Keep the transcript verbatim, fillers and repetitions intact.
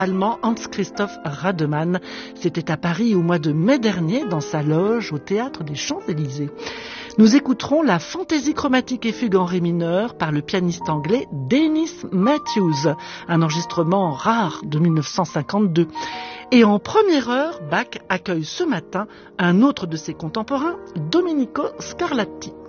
allemand Hans-Christoph Rademann. C'était à Paris au mois de mai dernier dans sa loge au Théâtre des Champs-Élysées. Nous écouterons la fantaisie chromatique et fugue en ré mineur par le pianiste anglais Dennis Matthews, un enregistrement rare de mille neuf cent cinquante-deux. Et en première heure, Bach accueille ce matin un autre de ses contemporains, Domenico Scarlatti.